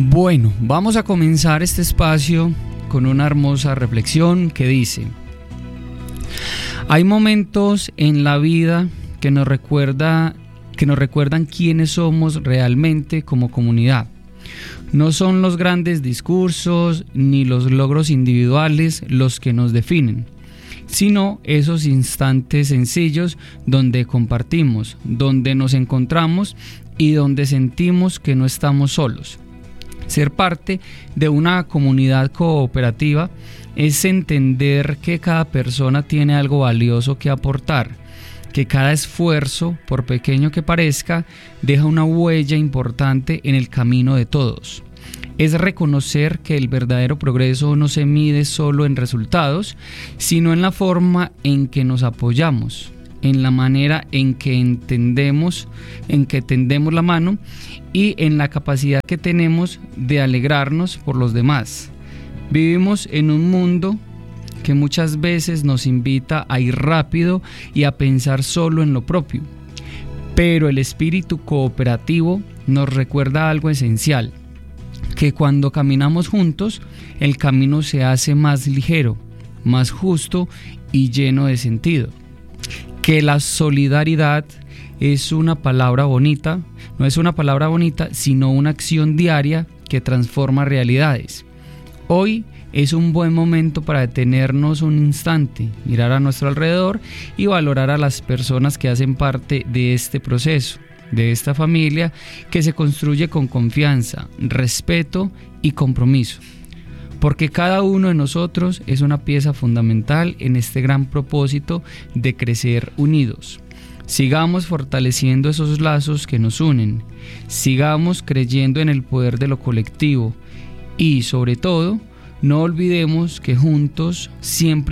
Bueno, vamos a comenzar este espacio con una hermosa reflexión que dice: hay momentos en la vida que nos recuerdan quiénes somos realmente como comunidad. No son los grandes discursos ni los logros individuales los que nos definen, sino esos instantes sencillos donde compartimos, donde nos encontramos y donde sentimos que no estamos solos. Ser parte de una comunidad cooperativa es entender que cada persona tiene algo valioso que aportar, que cada esfuerzo, por pequeño que parezca, deja una huella importante en el camino de todos. Es reconocer que el verdadero progreso no se mide solo en resultados, sino en la forma en que nos apoyamos, en la manera en que tendemos la mano y en la capacidad que tenemos de alegrarnos por los demás. Vivimos en un mundo que muchas veces nos invita a ir rápido y a pensar solo en lo propio, pero el espíritu cooperativo nos recuerda algo esencial, que cuando caminamos juntos, el camino se hace más ligero, más justo y lleno de sentido. Que la solidaridad es una palabra bonita, no es una palabra bonita, sino una acción diaria que transforma realidades. Hoy es un buen momento para detenernos un instante, mirar a nuestro alrededor y valorar a las personas que hacen parte de este proceso, de esta familia que se construye con confianza, respeto y compromiso. Porque cada uno de nosotros es una pieza fundamental en este gran propósito de crecer unidos. Sigamos fortaleciendo esos lazos que nos unen, sigamos creyendo en el poder de lo colectivo y, sobre todo, no olvidemos que juntos siempre